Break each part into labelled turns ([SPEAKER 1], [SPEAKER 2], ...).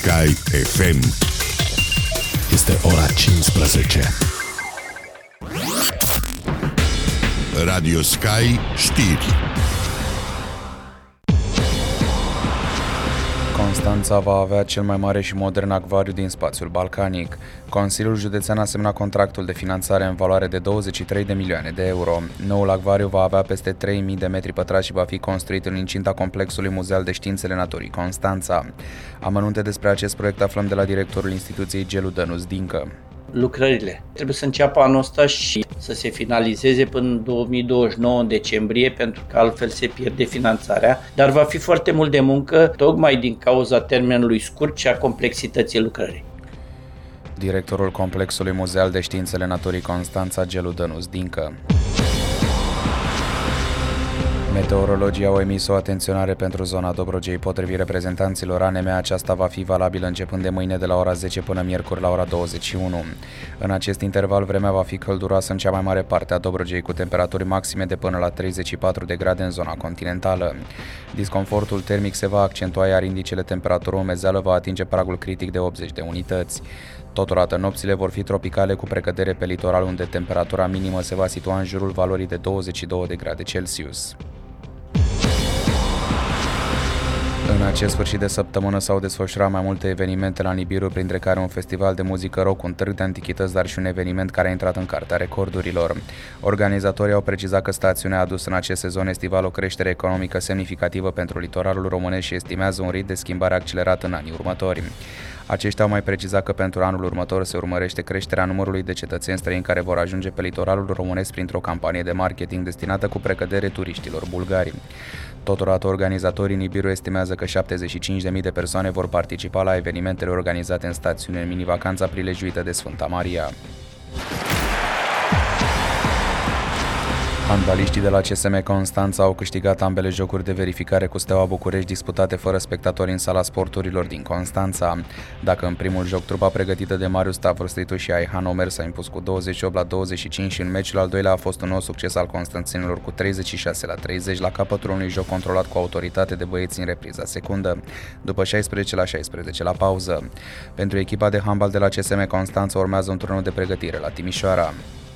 [SPEAKER 1] Sky FM.
[SPEAKER 2] Este ora 15.
[SPEAKER 1] Radio Sky știri.
[SPEAKER 3] Constanța va avea cel mai mare și modern acvariu din spațiul balcanic. Consiliul Județean a semnat contractul de finanțare în valoare de 23 de milioane de euro. Noul acvariu va avea peste 3000 de metri pătrați și va fi construit în incinta complexului Muzeal de Științele Naturii Constanța. Amănunte despre acest proiect aflăm de la directorul instituției Gelu Dănuț Dincă.
[SPEAKER 4] Lucrările trebuie să înceapă anul ăsta și să se finalizeze până în 2029 în decembrie, pentru că altfel se pierde finanțarea, dar va fi foarte mult de muncă tocmai din cauza termenului scurt și a complexității lucrării.
[SPEAKER 3] Directorul complexului Muzeal de Științele Naturii Constanța, Gelu Dănuț Dincă. Meteorologii au emis o atenționare pentru zona Dobrogei. Potrivit reprezentanților ANM, aceasta va fi valabilă începând de mâine de la ora 10 până miercuri la ora 21. În acest interval, vremea va fi călduroasă în cea mai mare parte a Dobrogei, cu temperaturi maxime de până la 34 de grade în zona continentală. Disconfortul termic se va accentua, iar indicele temperatură umezeală va atinge pragul critic de 80 de unități. Totodată, nopțile vor fi tropicale, cu precădere pe litoral, unde temperatura minimă se va situa în jurul valorii de 22 de grade Celsius. În acest sfârșit de săptămână s-au desfășurat mai multe evenimente la Nibiru, printre care un festival de muzică rock, un târg de antichități, dar și un eveniment care a intrat în cartea recordurilor. Organizatorii au precizat că stațiunea a adus în acest sezon estival o creștere economică semnificativă pentru litoralul românesc și estimează un ritm de schimbare accelerat în anii următori. Aceștia au mai precizat că pentru anul următor se urmărește creșterea numărului de cetățeni străini care vor ajunge pe litoralul românesc printr-o campanie de marketing destinată cu precădere turiștilor bulgari. Totodată, organizatorii Nibiru estimează că 75.000 de persoane vor participa la evenimentele organizate în stațiune în mini-vacanța prilejuită de Sfânta Maria. Handbaliștii de la CSM Constanța au câștigat ambele jocuri de verificare cu Steaua București, disputate fără spectatori în sala sporturilor din Constanța. Dacă în primul joc trupa pregătită de Marius Stavrăstritu și Aihan Omer s-a impus cu 28-25 și în meciul al doilea a fost un nou succes al constanțenilor cu 36-30 la capătul unui joc controlat cu autoritate de băieți în repriza secundă, după 16-16 la pauză. Pentru echipa de handbal de la CSM Constanța urmează un turneu de pregătire la Timișoara.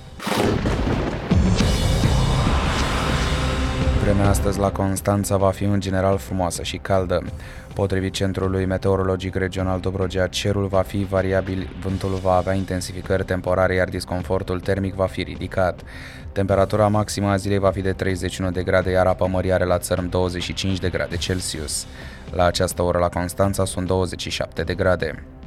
[SPEAKER 3] Vremea astăzi la Constanța va fi în general frumoasă și caldă. Potrivit Centrului Meteorologic Regional Dobrogea, cerul va fi variabil, vântul va avea intensificări temporare, iar disconfortul termic va fi ridicat. Temperatura maximă a zilei va fi de 31 de grade, iar apa mării are la țărm 25 de grade Celsius. La această oră la Constanța sunt 27 de grade.